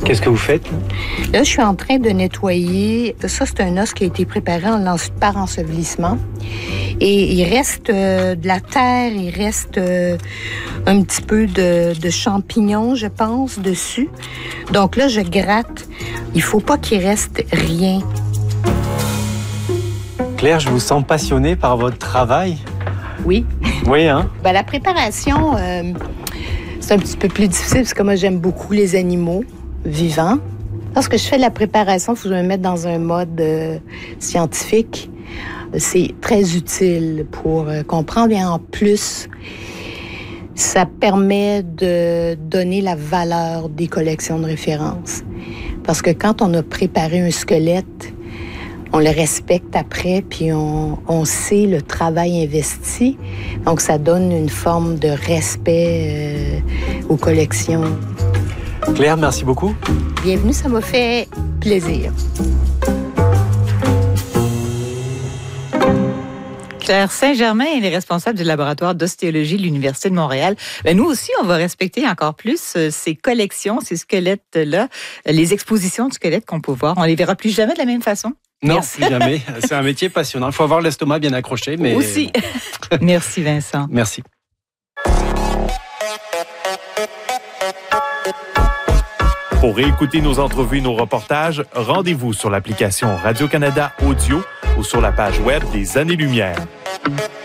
Qu'est-ce que vous faites? Là, je suis en train de nettoyer. Ça, c'est un os qui a été préparé par ensevelissement. Et il reste de la terre, il reste un petit peu de champignons, je pense, dessus. Donc là, je gratte. Il faut pas qu'il reste rien. Claire, je vous sens passionnée par votre travail. Oui. Oui, hein? Ben, la préparation, c'est un petit peu plus difficile parce que moi, j'aime beaucoup les animaux vivants. Lorsque je fais de la préparation, il faut que je me mette dans un mode scientifique. C'est très utile pour comprendre. Et en plus, ça permet de donner la valeur des collections de référence. Parce que quand on a préparé un squelette, on le respecte après, puis on sait le travail investi. Donc, ça donne une forme de respect aux collections. Claire, merci beaucoup. Bienvenue, ça m'a fait plaisir. Claire Saint-Germain, elle est responsable du laboratoire d'ostéologie de l'Université de Montréal. Nous aussi, on va respecter encore plus ces collections, ces squelettes-là, les expositions de squelettes qu'on peut voir. On les verra plus jamais de la même façon. Non, Merci. plus jamais. C'est un métier passionnant. Il faut avoir l'estomac bien accroché. Mais Aussi. Merci, Vincent. Merci. Pour réécouter nos entrevues et nos reportages, rendez-vous sur l'application Radio-Canada Audio ou sur la page web des Années-Lumière.